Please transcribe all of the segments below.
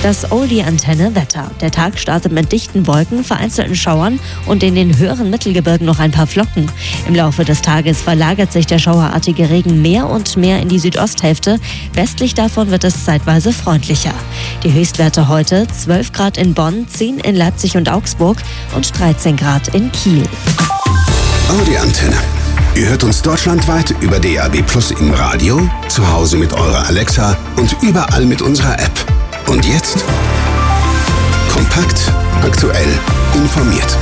Das Oldie-Antenne-Wetter. Der Tag startet mit dichten Wolken, vereinzelten Schauern und in den höheren Mittelgebirgen noch ein paar Flocken. Im Laufe des Tages verlagert sich der schauerartige Regen mehr und mehr in die Südosthälfte. Westlich davon wird es zeitweise freundlicher. Die Höchstwerte heute: 12 Grad in Bonn, 10 in Leipzig und Augsburg und 13 Grad in Kiel. Audi-Antenne. Ihr hört uns deutschlandweit über DAB+ im Radio, zu Hause mit eurer Alexa und überall mit unserer App. Und jetzt kompakt, aktuell, informiert.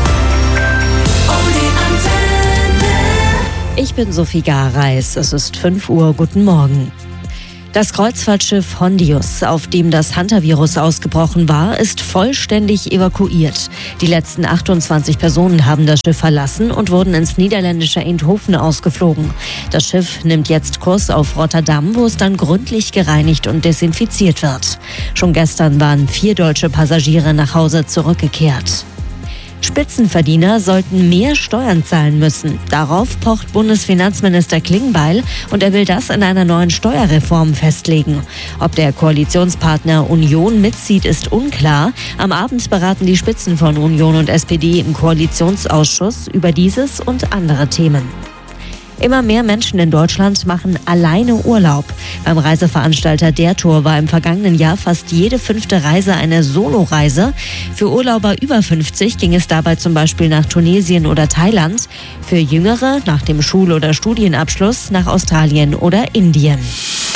Ich bin Sophie Gareis. Es ist 5 Uhr. Guten Morgen. Das Kreuzfahrtschiff Hondius, auf dem das Hantavirus ausgebrochen war, ist vollständig evakuiert. Die letzten 28 Personen haben das Schiff verlassen und wurden ins niederländische Eindhoven ausgeflogen. Das Schiff nimmt jetzt Kurs auf Rotterdam, wo es dann gründlich gereinigt und desinfiziert wird. Schon gestern waren 4 deutsche Passagiere nach Hause zurückgekehrt. Spitzenverdiener sollten mehr Steuern zahlen müssen. Darauf pocht Bundesfinanzminister Klingbeil und er will das in einer neuen Steuerreform festlegen. Ob der Koalitionspartner Union mitzieht, ist unklar. Am Abend beraten die Spitzen von Union und SPD im Koalitionsausschuss über dieses und andere Themen. Immer mehr Menschen in Deutschland machen alleine Urlaub. Beim Reiseveranstalter Der Tour war im vergangenen Jahr fast jede 5. Reise eine Soloreise. Für Urlauber über 50 ging es dabei zum Beispiel nach Tunesien oder Thailand. Für Jüngere nach dem Schul- oder Studienabschluss nach Australien oder Indien.